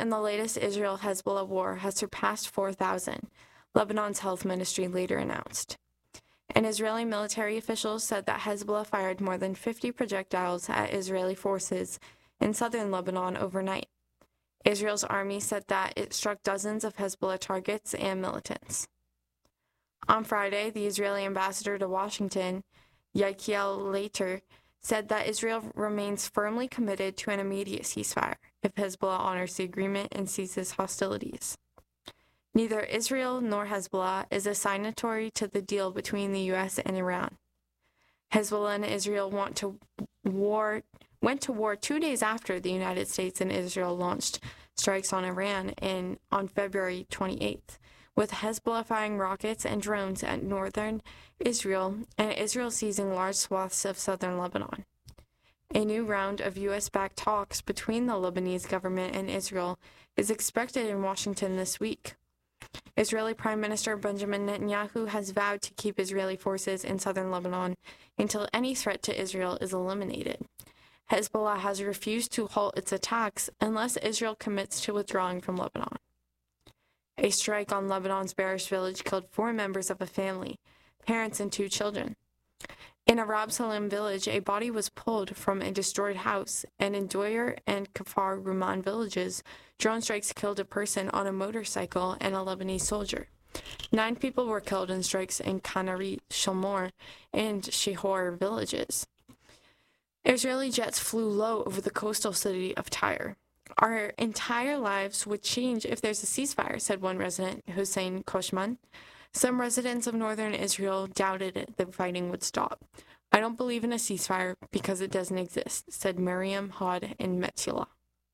in the latest Israel-Hezbollah war has surpassed 4,000, Lebanon's health ministry later announced. An Israeli military official said that Hezbollah fired more than 50 projectiles at Israeli forces in southern Lebanon overnight. Israel's army said that it struck dozens of Hezbollah targets and militants. On Friday, the Israeli ambassador to Washington, Yachiel Leiter, said that Israel remains firmly committed to an immediate ceasefire if Hezbollah honors the agreement and ceases hostilities. Neither Israel nor Hezbollah is a signatory to the deal between the U.S. and Iran. Hezbollah and Israel went to war 2 days after the United States and Israel launched strikes on Iran on February 28th, with Hezbollah firing rockets and drones at northern Israel and Israel seizing large swaths of southern Lebanon. A new round of U.S.-backed talks between the Lebanese government and Israel is expected in Washington this week. Israeli Prime Minister Benjamin Netanyahu has vowed to keep Israeli forces in southern Lebanon until any threat to Israel is eliminated. Hezbollah has refused to halt its attacks unless Israel commits to withdrawing from Lebanon. A strike on Lebanon's Barish village killed 4 members of a family, parents and 2 children. In Arab Salim village, a body was pulled from a destroyed house, and in Doyer and Kafar Ruman villages, drone strikes killed a person on a motorcycle and a Lebanese soldier. 9 people were killed in strikes in Kanari, Shalmor, and Shihor villages. Israeli jets flew low over the coastal city of Tyre. Our entire lives would change if there's a ceasefire, said one resident, Hussein Koshman. Some residents of northern Israel doubted the fighting would stop. I don't believe in a ceasefire because it doesn't exist, said Miriam Hod in Metula.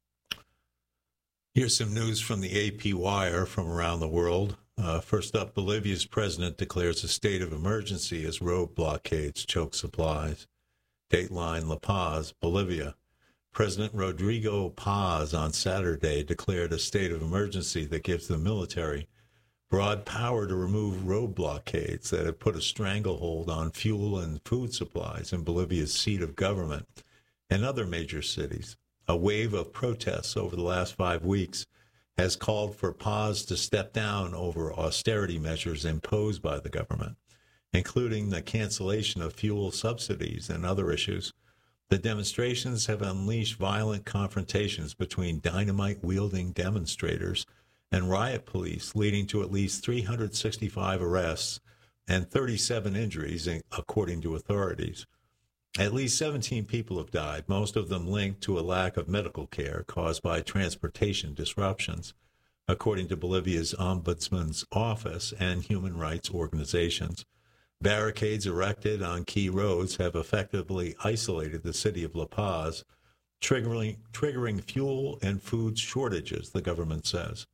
Here's some news from the AP Wire from around the world. First up, Bolivia's president declares a state of emergency as road blockades choke supplies. Dateline La Paz, Bolivia. President Rodrigo Paz on Saturday declared a state of emergency that gives the military broad power to remove road blockades that have put a stranglehold on fuel and food supplies in Bolivia's seat of government and other major cities. A wave of protests over the last 5 weeks has called for Paz to step down over austerity measures imposed by the government, including the cancellation of fuel subsidies and other issues. The demonstrations have unleashed violent confrontations between dynamite-wielding demonstrators and riot police, leading to at least 365 arrests and 37 injuries, according to authorities. At least 17 people have died, most of them linked to a lack of medical care caused by transportation disruptions, according to Bolivia's Ombudsman's Office and human rights organizations. Barricades erected on key roads have effectively isolated the city of La Paz, triggering fuel and food shortages, the government says.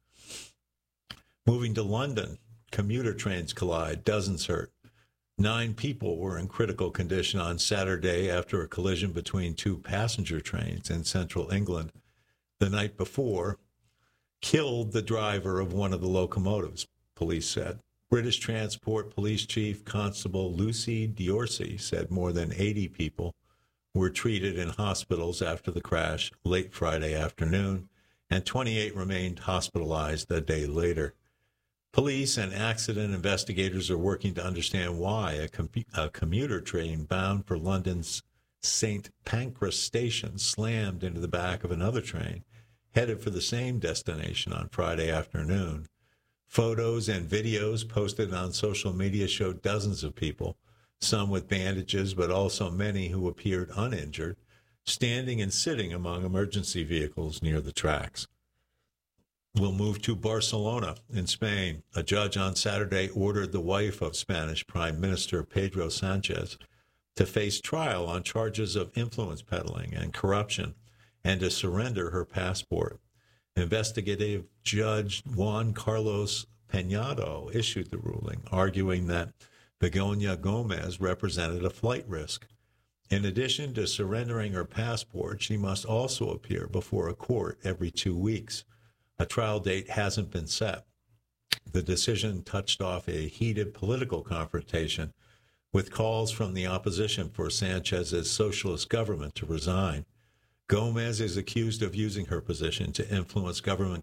Moving to London, commuter trains collide, dozens hurt. 9 people were in critical condition on Saturday after a collision between 2 passenger trains in central England the night before killed the driver of one of the locomotives, police said. British Transport Police Chief Constable Lucy D'Orsi said more than 80 people were treated in hospitals after the crash late Friday afternoon, and 28 remained hospitalized a day later. Police and accident investigators are working to understand why a commuter train bound for London's St. Pancras station slammed into the back of another train headed for the same destination on Friday afternoon. Photos and videos posted on social media showed dozens of people, some with bandages, but also many who appeared uninjured, standing and sitting among emergency vehicles near the tracks. We'll move to Barcelona in Spain. A judge on Saturday ordered the wife of Spanish Prime Minister Pedro Sanchez to face trial on charges of influence peddling and corruption and to surrender her passport. Investigative Judge Juan Carlos Peñado issued the ruling, arguing that Begoña Gomez represented a flight risk. In addition to surrendering her passport, she must also appear before a court every 2 weeks. A trial date hasn't been set. The decision touched off a heated political confrontation with calls from the opposition for Sanchez's socialist government to resign. Gomez is accused of using her position to influence government